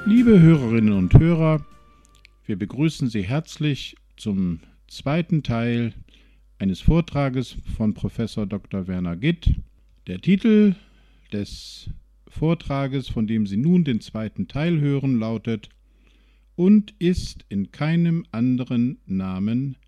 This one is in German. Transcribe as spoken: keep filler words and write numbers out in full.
Liebe Hörerinnen und Hörer, wir begrüßen Sie herzlich zum zweiten Teil eines Vortrages von Professor Doktor Werner Gitt. Der Titel des Vortrages, von dem Sie nun den zweiten Teil hören, lautet: Und ist in keinem anderen Namen